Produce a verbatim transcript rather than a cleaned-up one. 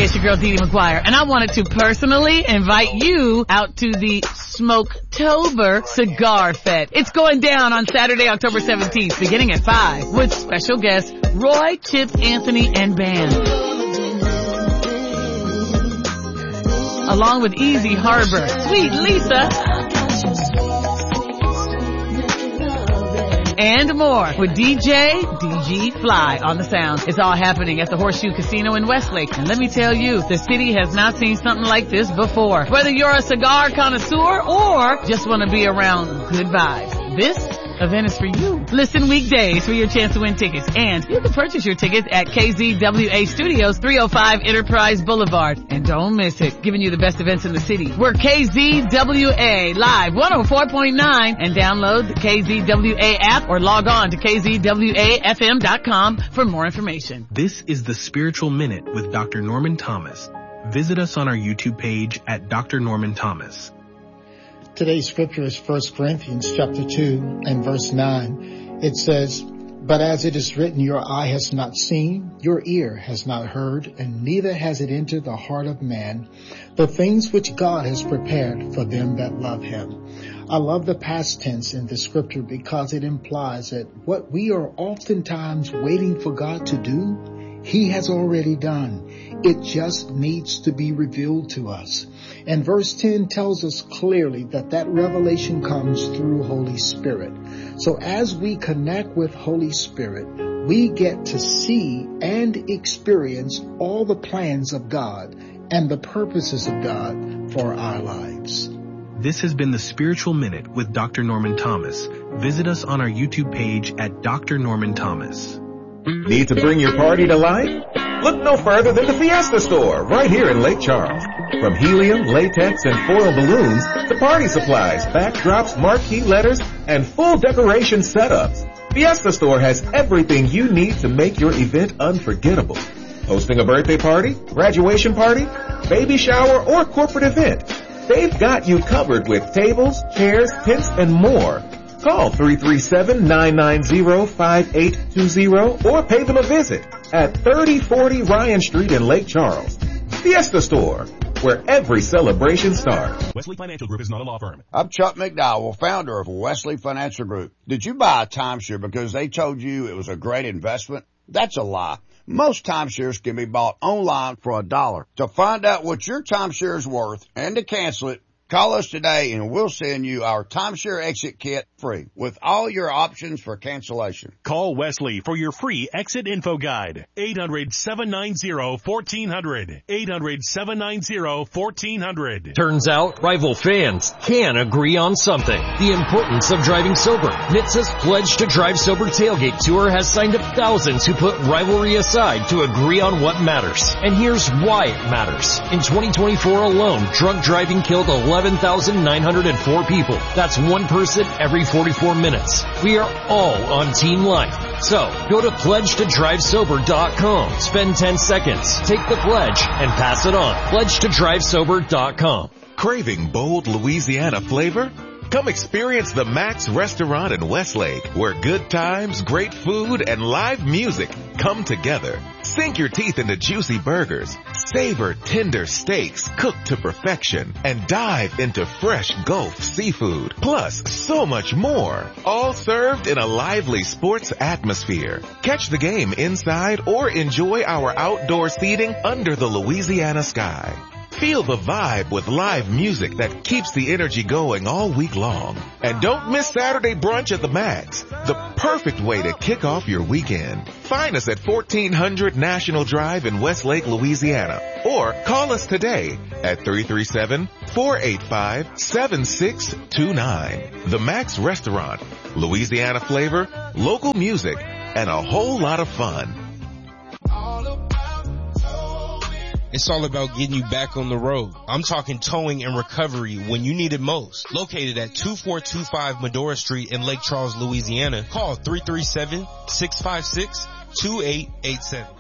it's your girl Dee Dee McGuire, and I wanted to personally invite you out to the Smoketober Cigar Fest. It's going down on Saturday, October seventeenth, beginning at five, with special guests Roy, Chip, Anthony, and band. Along with Easy Harbor, Sweet Lisa, and more with D J D G Fly on the sound. It's all happening at the Horseshoe Casino in Westlake. And let me tell you, the city has not seen something like this before. Whether you're a cigar connoisseur or just want to be around good vibes, this event is for you. Listen weekdays for your chance to win tickets. And you can purchase your tickets at K Z W A Studios, three oh five Enterprise Boulevard. And don't miss it. Giving you the best events in the city. We're K Z W A Live one oh four point nine. And download the K Z W A app or log on to K Z W A F M dot com for more information. This is the Spiritual Minute with Doctor Norman Thomas. Visit us on our YouTube page at Doctor Norman Thomas. Today's scripture is First Corinthians chapter two and verse nine. It says, "But as it is written, your eye has not seen, your ear has not heard, and neither has it entered the heart of man, the things which God has prepared for them that love him." I love the past tense in the scripture because it implies that what we are oftentimes waiting for God to do, he has already done. It just needs to be revealed to us. And verse ten tells us clearly that that revelation comes through Holy Spirit. So as we connect with Holy Spirit, we get to see and experience all the plans of God and the purposes of God for our lives. This has been the Spiritual Minute with Doctor Norman Thomas. Visit us on our YouTube page at Doctor Norman Thomas. Need to bring your party to life? Look no further than the Fiesta Store right here in Lake Charles. From helium, latex, and foil balloons to party supplies, backdrops, marquee letters, and full decoration setups, Fiesta Store has everything you need to make your event unforgettable. Hosting a birthday party, graduation party, baby shower, or corporate event, they've got you covered with tables, chairs, tents, and more. Call three three seven, nine nine zero, five eight two zero or pay them a visit at thirty forty Ryan Street in Lake Charles. Fiesta Store, where every celebration starts. Wesley Financial Group is not a law firm. I'm Chuck McDowell, founder of Wesley Financial Group. Did you buy a timeshare because they told you it was a great investment? That's a lie. Most timeshares can be bought online for a dollar. To find out what your timeshare is worth and to cancel it, call us today and we'll send you our timeshare exit kit free with all your options for cancellation. Call Wesley for your free exit info guide. eight hundred, seven nine zero, one four zero zero. eight hundred, seven nine zero, one four zero zero. Turns out rival fans can agree on something. The importance of driving sober. N H T S A's Pledge to Drive Sober Tailgate Tour has signed up thousands who put rivalry aside to agree on what matters. And here's why it matters. In twenty twenty-four alone, drunk driving killed eleven thousand nine hundred four people. That's one person every forty-four minutes. We are all on Team Life. So, go to pledge to drive sober dot com. Spend ten seconds, take the pledge, and pass it on. pledge to drive sober dot com. Craving bold Louisiana flavor? Come experience the Max Restaurant in Westlake, where good times, great food, and live music come together. Sink your teeth into juicy burgers, savor tender steaks cooked to perfection, and dive into fresh Gulf seafood. Plus, so much more. All served in a lively sports atmosphere. Catch the game inside or enjoy our outdoor seating under the Louisiana sky. Feel the vibe with live music that keeps the energy going all week long. And don't miss Saturday brunch at the Max, the perfect way to kick off your weekend. Find us at fourteen hundred National Drive in Westlake, Louisiana, or call us today at three three seven, four eight five, seven six two nine. The Max Restaurant, Louisiana flavor, local music, and a whole lot of fun. It's all about getting you back on the road. I'm talking towing and recovery when you need it most. Located at two four two five Medora Street in Lake Charles, Louisiana. Call three three seven, six five six, two eight eight seven.